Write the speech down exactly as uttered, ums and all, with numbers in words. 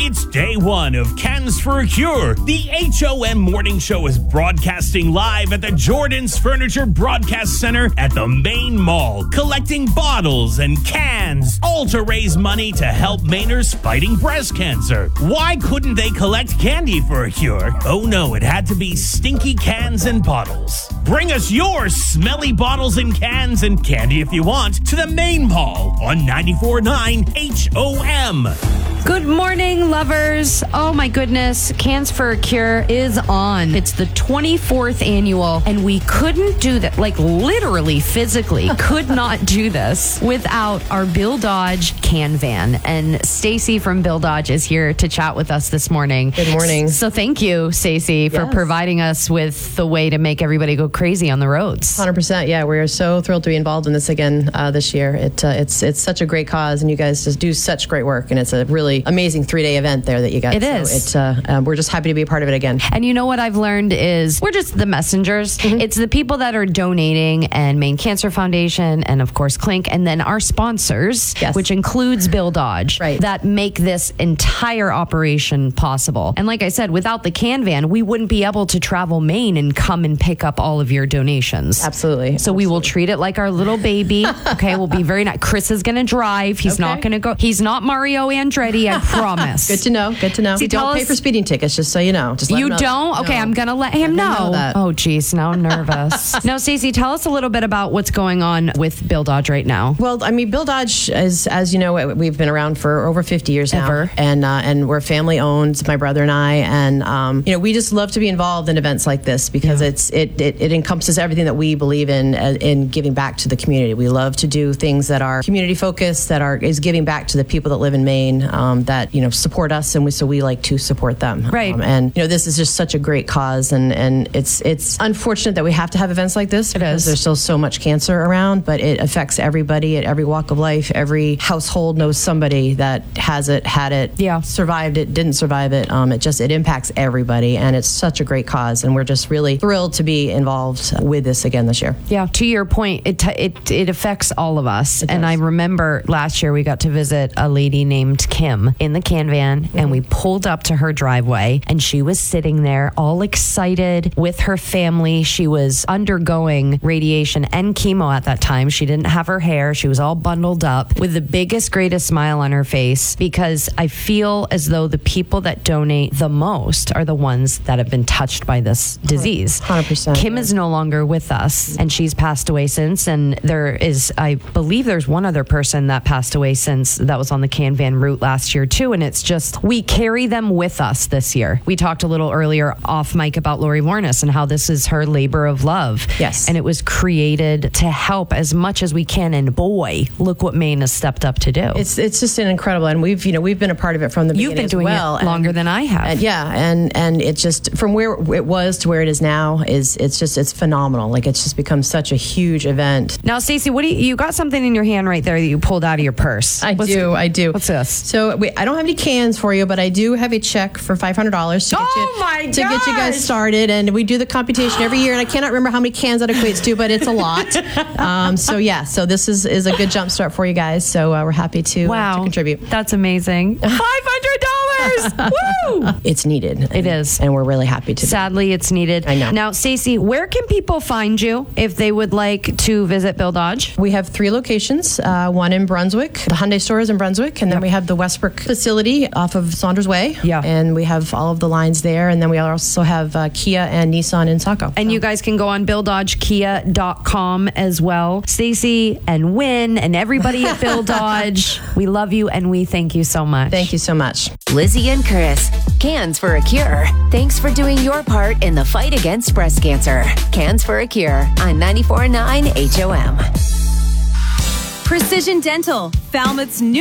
It's day one of Cans for a Cure. The H O M Morning Show is broadcasting live at the Jordan's Furniture Broadcast Center at the main mall, collecting bottles and cans, all to raise money to help Mainers fighting breast cancer. Why couldn't they collect candy for a cure? Oh no, it had to be stinky cans and bottles. Bring us your smelly bottles and cans and candy if you want to the main mall on ninety-four point nine H O M. Good morning, lovers. Oh my goodness. Cans for a Cure is on. It's the twenty-fourth annual, and we couldn't do that, like literally, physically, could not do this without our Bill Dodge can van. And Stacy from Bill Dodge is here to chat with us this morning. Good morning. So thank you, Stacy, for Yes. providing us with the way to make everybody go crazy on the roads. one hundred percent. Yeah, we are so thrilled to be involved in this again uh, this year. It uh, it's it's such a great cause, and you guys just do such great work, and it's a really amazing three-day event there that you got. It so is. It's, uh, uh, we're just happy to be a part of it again. And you know what I've learned is we're just the messengers. Mm-hmm. It's the people that are donating, and Maine Cancer Foundation, and of course Clink, and then our sponsors, Yes. which includes Bill Dodge, Right. that make this entire operation possible. And like I said, without the can van, we wouldn't be able to travel Maine and come and pick up all of your donations. Absolutely. So we will treat it like our little baby. Okay, we'll be very nice. Chris is going to drive. He's Okay. not going to go. He's not Mario Andretti, I promise. Good to know. Good to know. See, We don't tell pay us- for speeding tickets, just so you know. Just let You them know. don't? Okay, No. I'm going to let him Let him know. know that. Oh, geez, now I'm nervous. Now, Stacey, tell us a little bit about what's going on with Bill Dodge right now. Well, I mean, Bill Dodge, is, as you know, we've been around for over fifty years now, Ever. and uh, and we're family owned. My brother and I, and um, you know, we just love to be involved in events like this because Yeah. it's it, it it encompasses everything that we believe in uh, in giving back to the community. We love to do things that are community focused, that are is giving back to the people that live in Maine, um, that you know support us, and we so we like to support them. Right. Um, and you know, this is just such a great cause, and and it's it's unfortunate that we have to have events like this because is. there's still so much cancer around, but it affects everybody at every walk of life. Every household knows somebody that has it, had it, Yeah. survived it, didn't survive it. Um, it just it impacts everybody, and it's such a great cause, and we're just really thrilled to be involved with this again this year. Yeah, to your point, it t- it it affects all of us. It And does. I remember last year we got to visit a lady named Kim in the can van, and we pulled up to her driveway, and she was sitting there all excited with her family. She was undergoing radiation and chemo at that time. She didn't have her hair. She was all bundled up with the biggest, greatest smile on her face, because I feel as though the people that donate the most are the ones that have been touched by this disease. one hundred percent. Kim is no longer with us, and she's passed away since. And there is, I believe there's one other person that passed away since that was on the can van route last year too. And it's just, we carry them with us this year. We talked a little earlier off mic about Lori Warnes and how this is her labor of love. Yes. And it was created to help as much as we can. And boy, look what Maine has stepped up to do. It's it's just an incredible, and we've you know we've been a part of it from the You've beginning been as doing well, it longer and- than I have. And yeah, and and it's just from where it was to where it is now is it's just it's phenomenal. Like it's just become such a huge event. Now, Stacey, what do you, you got something in your hand right there that you pulled out of your purse? I What's- do, I do. What's this? So wait, I don't have any cans for you, but I do have a check for five hundred dollars to get Oh you my to get you gosh! guys started. And we do the computation every year, and I cannot remember how many cans that equates to, but it's a lot. um, so yeah, so this is is a good jump start for you guys. So uh, we're happy to, uh, Wow. to contribute. That's amazing. five hundred dollars! Woo! It's needed. It is. and we're really happy to. Sadly, it's needed. I know. Now, Stacey, where can people find you if they would like to visit Bill Dodge? We have three locations, uh, one in Brunswick. The Hyundai store is in Brunswick, and then we have the Westbrook facility off of Saunders Way. Yeah. And we have all of the lines there, and then we also have uh, Kia and Nissan in Saco. And you guys can go on bill dodge kia dot com as well. Stacey and Win and everybody at Bill Dodge, we love you and we thank you so much. Thank you so much. Lizzie and Chris, Cans for a Cure. Thanks for doing your part in the fight against breast cancer. Cans for a Cure on ninety-four point nine H O M. Precision Dental, Falmouth's new